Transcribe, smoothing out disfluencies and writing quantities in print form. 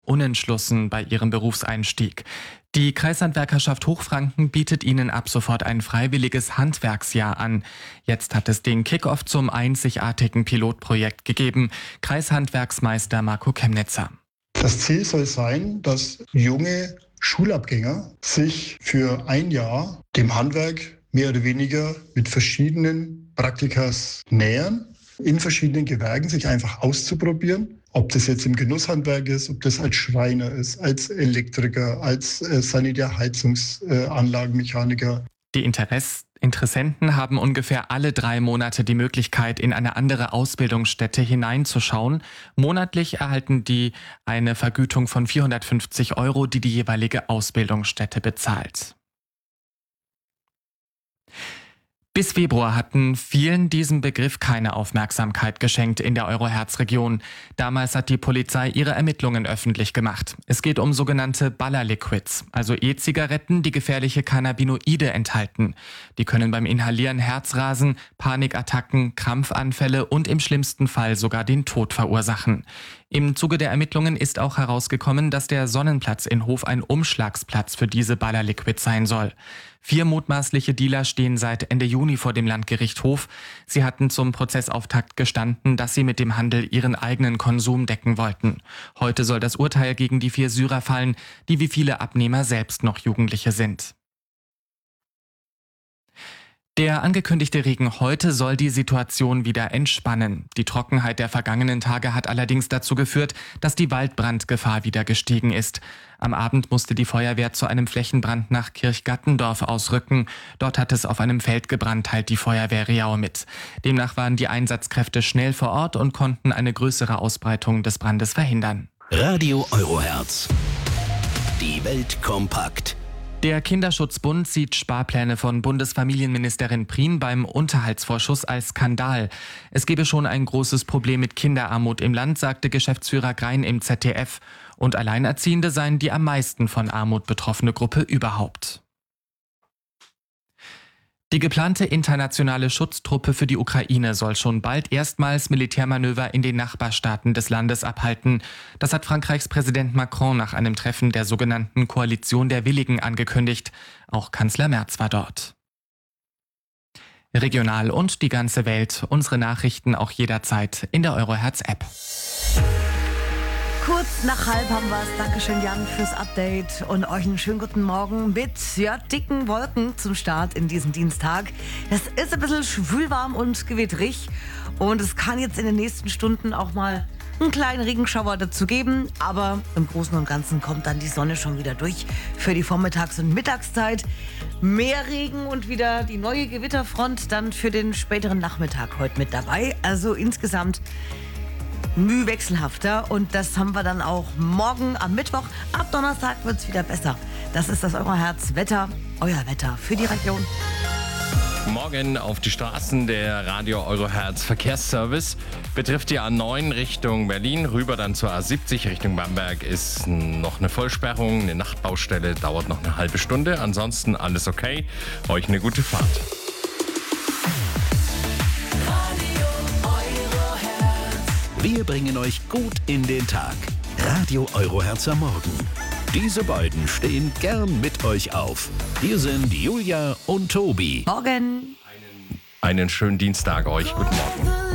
unentschlossen bei ihrem Berufseinstieg. Die Kreishandwerkerschaft Hochfranken bietet ihnen ab sofort ein freiwilliges Handwerksjahr an. Jetzt hat es den Kick-off zum einzigartigen Pilotprojekt gegeben. Kreishandwerksmeister Marco Chemnitzer. Das Ziel soll sein, dass junge Schulabgänger sich für ein Jahr dem Handwerk mehr oder weniger mit verschiedenen Praktikas nähern, in verschiedenen Gewerken sich einfach auszuprobieren. Ob das jetzt im Genusshandwerk ist, ob das als Schreiner ist, als Elektriker, als Sanitär-Heizungsanlagenmechaniker. Die Interessenten haben ungefähr alle 3 Monate die Möglichkeit, in eine andere Ausbildungsstätte hineinzuschauen. Monatlich erhalten die eine Vergütung von 450 €, die die jeweilige Ausbildungsstätte bezahlt. Bis Februar hatten vielen diesem Begriff keine Aufmerksamkeit geschenkt in der Euro-Herz-Region. Damals hat die Polizei ihre Ermittlungen öffentlich gemacht. Es geht um sogenannte Ballerliquids, also E-Zigaretten, die gefährliche Cannabinoide enthalten. Die können beim Inhalieren Herzrasen, Panikattacken, Krampfanfälle und im schlimmsten Fall sogar den Tod verursachen. Im Zuge der Ermittlungen ist auch herausgekommen, dass der Sonnenplatz in Hof ein Umschlagsplatz für diese Ballerliquids sein soll. 4 mutmaßliche Dealer stehen seit Ende Juni vor dem Landgericht Hof. Sie hatten zum Prozessauftakt gestanden, dass sie mit dem Handel ihren eigenen Konsum decken wollten. Heute soll das Urteil gegen die 4 Syrer fallen, die wie viele Abnehmer selbst noch Jugendliche sind. Der angekündigte Regen heute soll die Situation wieder entspannen. Die Trockenheit der vergangenen Tage hat allerdings dazu geführt, dass die Waldbrandgefahr wieder gestiegen ist. Am Abend musste die Feuerwehr zu einem Flächenbrand nach Kirchgattendorf ausrücken. Dort hat es auf einem Feld gebrannt, teilt die Feuerwehr Riau mit. Demnach waren die Einsatzkräfte schnell vor Ort und konnten eine größere Ausbreitung des Brandes verhindern. Radio Euroherz. Die Welt kompakt. Der Kinderschutzbund sieht Sparpläne von Bundesfamilienministerin Prien beim Unterhaltsvorschuss als Skandal. Es gebe schon ein großes Problem mit Kinderarmut im Land, sagte Geschäftsführer Grein im ZDF. Und Alleinerziehende seien die am meisten von Armut betroffene Gruppe überhaupt. Die geplante internationale Schutztruppe für die Ukraine soll schon bald erstmals Militärmanöver in den Nachbarstaaten des Landes abhalten. Das hat Frankreichs Präsident Macron nach einem Treffen der sogenannten Koalition der Willigen angekündigt. Auch Kanzler Merz war dort. Regional und die ganze Welt. Unsere Nachrichten auch jederzeit in der Euroherz-App. Kurz nach 4:30 haben wir es. Dankeschön, Jan, fürs Update und euch einen schönen guten Morgen mit dicken Wolken zum Start in diesen Dienstag. Es ist ein bisschen schwülwarm und gewitterig und es kann jetzt in den nächsten Stunden auch mal einen kleinen Regenschauer dazu geben, aber im Großen und Ganzen kommt dann die Sonne schon wieder durch für die Vormittags- und Mittagszeit. Mehr Regen und wieder die neue Gewitterfront dann für den späteren Nachmittag heute mit dabei. Also insgesamt wechselhafter und das haben wir dann auch morgen am Mittwoch. Ab Donnerstag wird es wieder besser. Das ist das Euroherz-Wetter, euer Wetter für die Region. Morgen auf die Straßen der Radio Euroherz Verkehrsservice. Betrifft die A9 Richtung Berlin, rüber dann zur A70 Richtung Bamberg ist noch eine Vollsperrung. Eine Nachtbaustelle dauert noch eine halbe Stunde. Ansonsten alles okay. Euch eine gute Fahrt. Wir bringen euch gut in den Tag. Radio Euroherz am Morgen. Diese beiden stehen gern mit euch auf. Hier sind Julia und Tobi. Morgen. Einen schönen Dienstag euch. Guten Morgen.